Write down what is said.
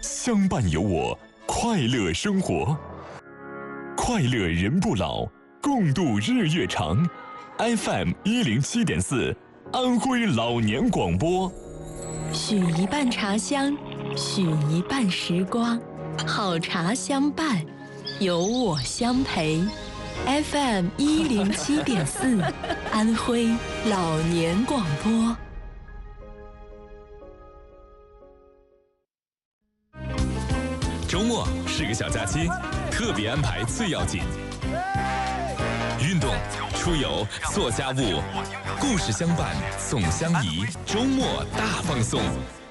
相伴有我，快乐生活，快乐人不老，共度日月长。FM107.4，安徽老年广播。 许一半茶香，许一半时光，好茶相伴，有我相陪。FM107.4，安徽老年广播。 周末是个小假期，特别安排最要紧。运动、出游、做家务，故事相伴，总相宜。周末大放送，